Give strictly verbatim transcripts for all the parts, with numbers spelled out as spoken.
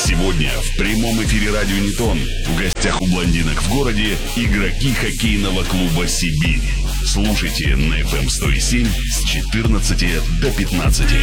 Сегодня в прямом эфире радио Ньютон в гостях у блондинок в городе игроки хоккейного клуба «Сибирь». Слушайте на эф эм сто семь с четырнадцати до пятнадцати.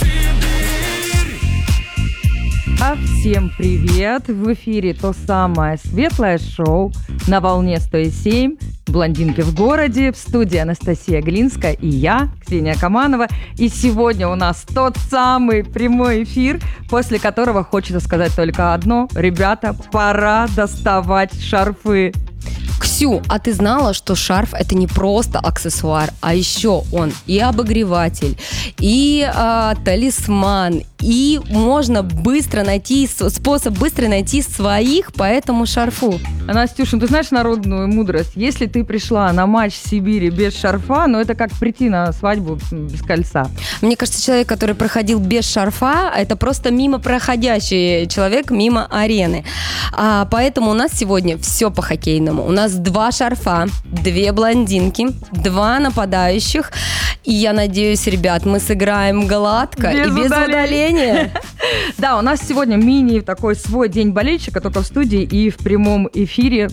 А всем привет! В эфире то самое светлое шоу на волне сто семь. Блондинки в городе. В студии Анастасия Глинская и я, Ксения Каманова. И сегодня у нас тот самый прямой эфир, после которого хочется сказать только одно. Ребята, пора доставать шарфы. Ксю, а ты знала, что шарф это не просто аксессуар, а еще он и обогреватель, и э, талисман, и можно быстро найти, способ быстро найти своих по этому шарфу. Настюша, ты знаешь народную мудрость? Если ты пришла на матч Сибири без шарфа, ну это как прийти на свадьбу без кольца. Мне кажется, человек, который проходил без шарфа, это просто мимо проходящий человек, мимо арены. А, поэтому у нас сегодня все по хоккейному. У нас два шарфа, две блондинки, два нападающих. И я надеюсь, ребят, мы сыграем гладко без и без удаления. Да, у нас сегодня мини такой свой день болельщика, только в студии и в прямом эфире.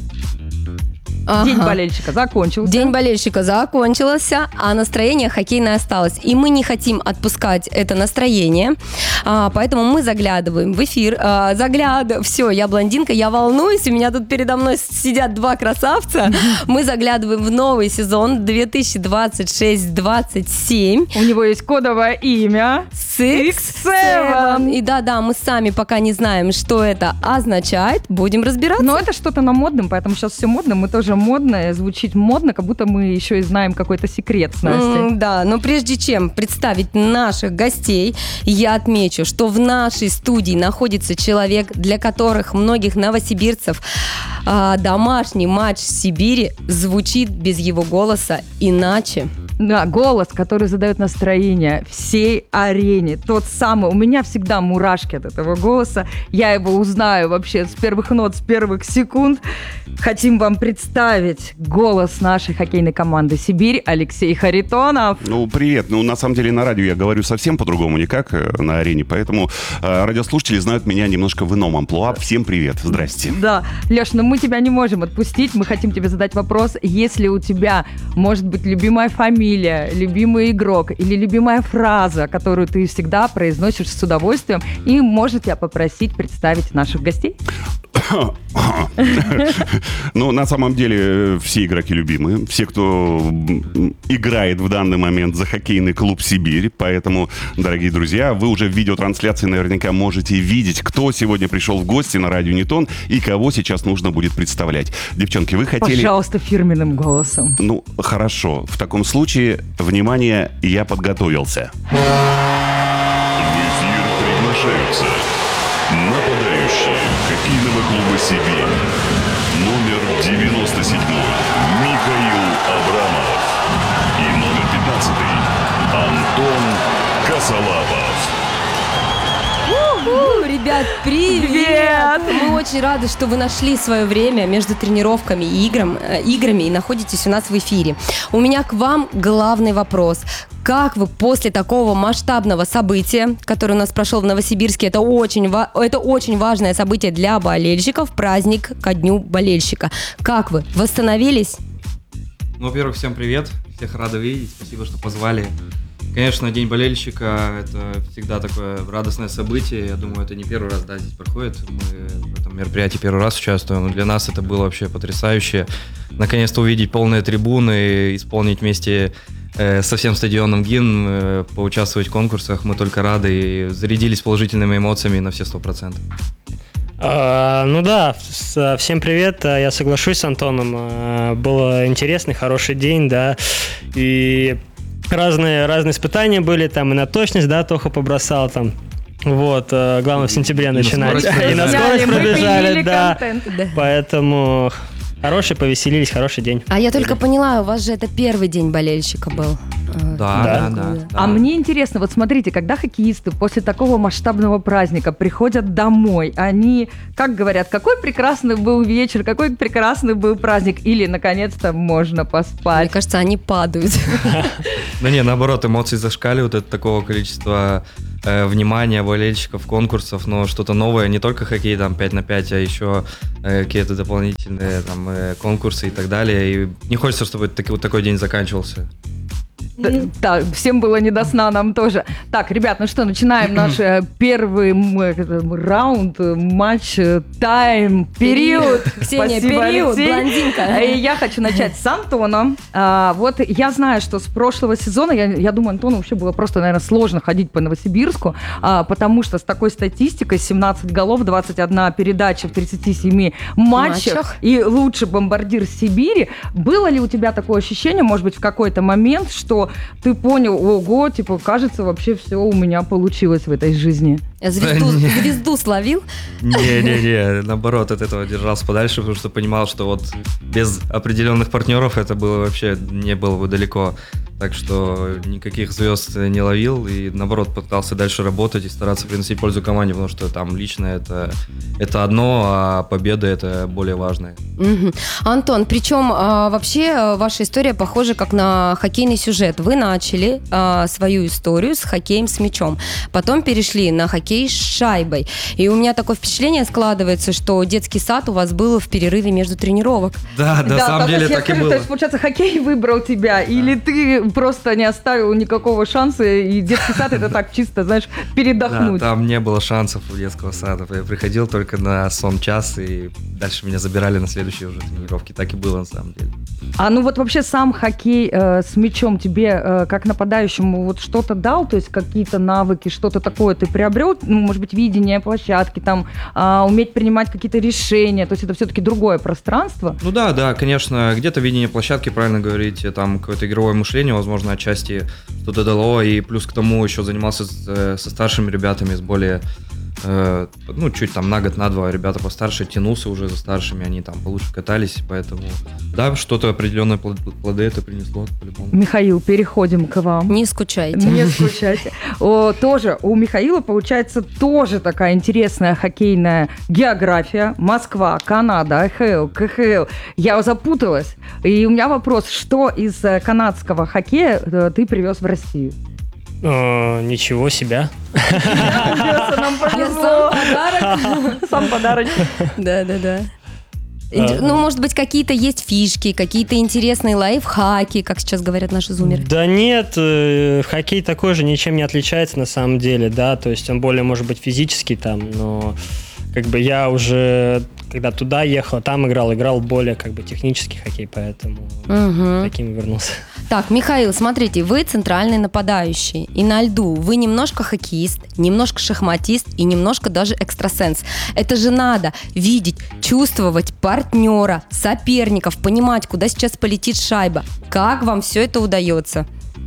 Ага. День болельщика закончился. День болельщика закончился, а настроение хоккейное осталось. И мы не хотим отпускать это настроение, а, поэтому мы заглядываем в эфир. А, заглядываем. Все, я блондинка, я волнуюсь, у меня тут передо мной сидят два красавца. Мы заглядываем в новый сезон две тысячи двадцать шесть двадцать семь. У него есть кодовое имя Six Seven. И да-да, мы сами пока не знаем, что это означает. Будем разбираться. Но это что-то на модном, поэтому сейчас все модно. Мы тоже модно, звучит модно, как будто мы еще и знаем какой-то секрет с Настей. Mm, да, но прежде чем представить наших гостей, я отмечу, что в нашей студии находится человек, для которых многих новосибирцев а, домашний матч в Сибири звучит без его голоса иначе. Да, голос, который задает настроение всей арене. Тот самый. У меня всегда мурашки от этого голоса. Я его узнаю вообще с первых нот, с первых секунд. Хотим вам представить голос нашей хоккейной команды «Сибирь» Алексей Харитонов. Ну, привет. Ну, на самом деле, на радио я говорю совсем по-другому, не как на арене. Поэтому э, радиослушатели знают меня немножко в ином амплуа. Всем привет. Здрасте. Да. Леш, но мы тебя не можем отпустить. Мы хотим тебе задать вопрос. Если у тебя, может быть, любимая фамилия, любимый игрок или любимая фраза, которую ты всегда произносишь с удовольствием, и может я попросить представить наших гостей? Ну, на самом деле, все игроки любимые. Все, кто играет в данный момент за хоккейный клуб «Сибирь». Поэтому, дорогие друзья, вы уже в видеотрансляции наверняка можете видеть, кто сегодня пришел в гости на радио Ньютон и кого сейчас нужно будет представлять. Девчонки, вы хотели... Пожалуйста, фирменным голосом. Ну, хорошо. В таком случае, внимание, я подготовился. В эфир приглашаются нападающие хоккейного клуба «Сибирь». Номер девяносто семь Михаил Абрамов. И номер пятнадцатый Антон Косолапов. У-ху, ребят, привет! Привет! Мы очень рады, что вы нашли свое время между тренировками и играм, э, играми и находитесь у нас в эфире. У меня к вам главный вопрос. Как вы после такого масштабного события, которое у нас прошел в Новосибирске, это очень, ва- это очень важное событие для болельщиков, праздник ко дню болельщика. Как вы? Восстановились? Ну, во-первых, всем привет. Всех рады видеть. Спасибо, что позвали. Конечно, День болельщика – это всегда такое радостное событие. Я думаю, это не первый раз, да, здесь проходит. Мы в этом мероприятии первый раз участвуем. Но для нас это было вообще потрясающе. Наконец-то увидеть полные трибуны, исполнить вместе э, со всем стадионом гимн, э, поучаствовать в конкурсах. Мы только рады и зарядились положительными эмоциями на все сто процентов. А, ну да, с, всем привет, я соглашусь с Антоном. А, был интересный, хороший день, да, и разные, разные испытания были, там и на точность, да, Тоха побросал там. Вот, главное в сентябре и начинать. На и на скорость пробежали, да. Да. Поэтому хороший, повеселились, хороший день. А я только поняла, у вас же это первый день болельщика был. Да, да, да. да, А да. мне интересно, вот смотрите, когда хоккеисты после такого масштабного праздника приходят домой, они, как говорят, какой прекрасный был вечер, какой прекрасный был праздник, или, наконец-то, можно Мне поспать. кажется, они падают. Да не, наоборот, эмоции зашкаливают от такого количества э, внимания болельщиков, конкурсов, но что-то новое, не только хоккей там пять на пять, а еще э, какие-то дополнительные там э, конкурсы и так далее. И не хочется, чтобы таки, вот такой день заканчивался. Да, всем было не до сна, нам тоже. Так, ребят, ну что, начинаем наш э, первый м, э, раунд, э, матч, э, тайм, период. Ксения, Спасибо, период, Алексей. блондинка. И я хочу начать с Антона. А, вот я знаю, что с прошлого сезона, я, я думаю, Антону вообще было просто, наверное, сложно ходить по Новосибирску, а, потому что с такой статистикой семнадцать голов, двадцать одна передача в тридцати семи матчах, Матчах. и лучший бомбардир Сибири. Было ли у тебя такое ощущение, может быть, в какой-то момент, что ты понял, ого, типа, кажется, вообще все у меня получилось в этой жизни? Звезду, Да не. звезду словил? Не-не-не, наоборот, от этого держался подальше, потому что понимал, что вот без определенных партнеров это было вообще не было бы далеко. Так что никаких звезд не ловил и, наоборот, пытался дальше работать и стараться приносить пользу команде, потому что там лично это, это одно, а победа это более важное. Мгм. Антон, причем а, вообще а, ваша история похожа как на хоккейный сюжет. Вы начали а, свою историю с хоккеем с мячом, потом перешли на хоккей с шайбой. И у меня такое впечатление складывается, что детский сад у вас был в перерыве между тренировок. Да, на самом то деле есть я так и скажу, было. То есть, получается, хоккей выбрал тебя, или ты просто не оставил никакого шанса, и детский сад это так чисто, знаешь, Да, передохнуть. там не было шансов у детского сада. Я приходил только на сон час, и дальше меня забирали на следующие уже тренировки. Так и было на самом деле. А ну вот вообще сам хоккей э, с мячом тебе э, как нападающему вот что-то дал, то есть какие-то навыки, что-то такое ты приобрел, ну, может быть, видение площадки, там, э, уметь принимать какие-то решения, то есть это все-таки другое пространство. Ну да, да, конечно, где-то видение площадки, правильно говорите, там какое-то игровое мышление, возможно, отчасти что-то дало, и плюс к тому еще занимался с- э, со старшими ребятами, с более, э, ну, чуть там на год, на два ребята постарше, тянулся уже за старшими, они там получше катались, поэтому, да, что-то определенные плод- плоды это принесло, по-любому. Михаил, переходим к вам. Не скучайте. Не скучайте. О, тоже у Михаила получается тоже такая интересная хоккейная география. Москва, Канада, АХЛ, КХЛ. Я запуталась. И у меня вопрос, что из э, канадского хоккея э, ты привез в Россию? О, ничего себя. Нам Я повезло. сам подарок. Сам подарочек. Да-да-да. Инте- Ну, может быть, какие-то есть фишки, какие-то интересные лайфхаки, как сейчас говорят наши зумеры. Да нет, э, хоккей такой же ничем не отличается на самом деле, да, то есть он более, может быть, физический там, но как бы я уже, когда туда ехал, там играл, играл более как бы технический хоккей, поэтому Мгм. таким и вернулся. Так, Михаил, смотрите, вы центральный нападающий, и на льду вы немножко хоккеист, немножко шахматист и немножко даже экстрасенс. Это же надо видеть, чувствовать партнера, соперников, понимать, куда сейчас полетит шайба. Как вам все это удается?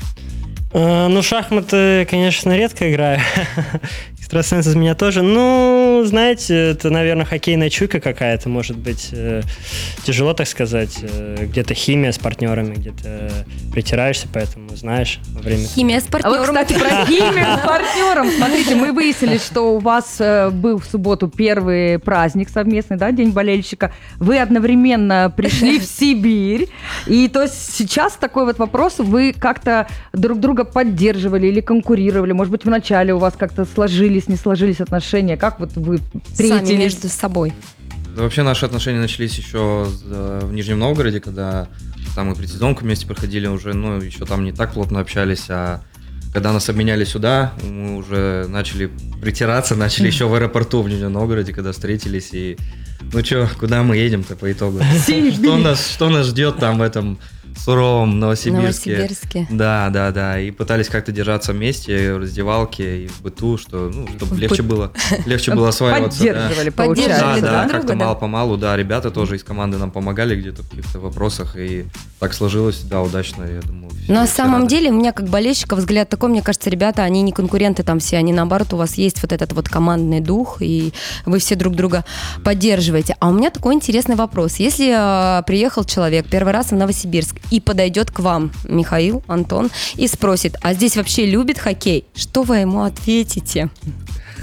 Э, Ну, шахматы, конечно, редко играю. Экстрасенс из меня тоже. Ну, знаете, это, наверное, хоккейная чуйка какая-то, может быть. э, Тяжело, так сказать. Э, Где-то химия с партнерами, где-то притираешься, поэтому знаешь во время... Химия с А вот, партнером. кстати, про химию с партнером. Смотрите, мы выяснили, что у вас э, был в субботу первый праздник совместный, да, День болельщика. Вы одновременно пришли в Сибирь. И то есть сейчас такой вот вопрос, вы как-то друг друга поддерживали или конкурировали? Может быть, вначале у вас как-то сложились, не сложились отношения? Как вот вы Сами встретились? между собой. Да, вообще наши отношения начались еще с- э, в Нижнем Новгороде, когда там мы предсезонку вместе проходили уже, ну, еще там не так плотно общались, а когда нас обменяли сюда, мы уже начали притираться, начали еще в аэропорту в Нижнем Новгороде, когда встретились, и ну что, куда мы едем-то по итогу? Что нас, что нас ждет там в этом суровом Новосибирске? Новосибирске. Да, да, да, и пытались как-то держаться вместе в раздевалке и в быту, что, ну, чтобы легче было, легче было осваиваться. да. Поддерживали, Да, получается, Поддерживали да, друг да? друга, как-то да. мало-помалу, да, ребята тоже из команды нам помогали где-то в каких-то вопросах, и так сложилось, да, удачно, я думаю. все- На все самом рады. деле, у меня как болельщика взгляд такой, мне кажется, ребята, они не конкуренты там все, они наоборот, у вас есть вот этот вот командный дух, и вы все друг друга поддерживаете. А у меня такой интересный вопрос. Если э, приехал человек первый раз в Новосибирск и подойдет к вам, Михаил, Антон, и спросит, а здесь вообще любит хоккей? Что вы ему ответите?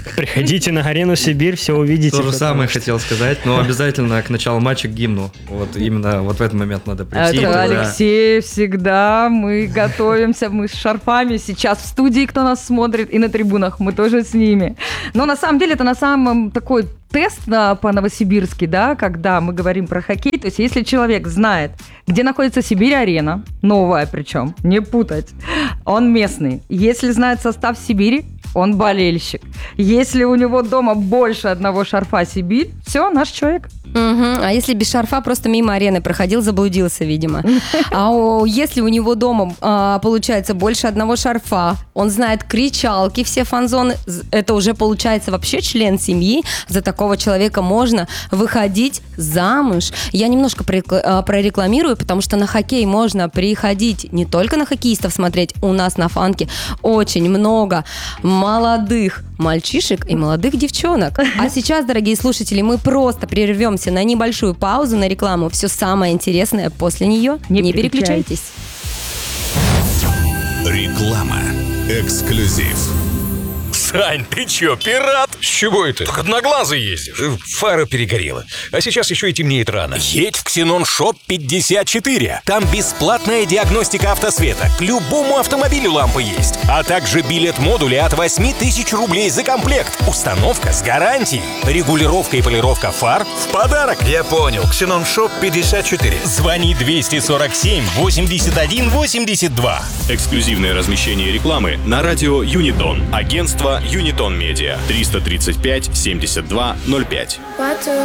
Приходите на Арену Сибирь, все увидите. То же самое что... хотел сказать, но обязательно к началу матча к гимну. Вот именно вот в этот момент надо прийти. Это тогда... Алексей всегда. Мы готовимся, мы с шарфами сейчас в студии, кто нас смотрит, и на трибунах мы тоже с ними. Но на самом деле это на самом такой тест на, по-новосибирски, да, когда мы говорим про хоккей. То есть если человек знает, где находится Сибирь-арена, новая причем, не путать, он местный. Если знает состав Сибири, он болельщик. Если у него дома больше одного шарфа Сибирь, все, наш человек. Угу. А если без шарфа просто мимо арены проходил, заблудился, видимо. А о, если у него дома а, получается больше одного шарфа, он знает кричалки, все фан-зоны, это уже получается вообще член семьи. За такого человека можно выходить замуж. Я немножко прорекламирую, потому что на хоккей можно приходить не только на хоккеистов смотреть. У нас на фанке очень много молодых мальчишек и молодых девчонок. А сейчас, дорогие слушатели, мы просто прервемся на небольшую паузу на рекламу. Все самое интересное после нее. Не, не переключайтесь. Реклама. Эксклюзив. Сань, ты чё, пират? С чего это? Так одноглазый ездишь. Фара перегорела. А сейчас еще и темнеет рано. Едь в Ксенон Шоп пятьдесят четыре. Там бесплатная диагностика автосвета. К любому автомобилю лампа есть. А также билет-модули от восемь тысяч рублей за комплект. Установка с гарантией. Регулировка и полировка фар в подарок. Я понял. Ксенон Шоп пятьдесят четыре. Звони двести сорок семь восемьдесят один восемьдесят два. Эксклюзивное размещение рекламы на радио Юнитон. Агентство Юнитон Медиа. триста тридцать пять семьдесят два ноль пять.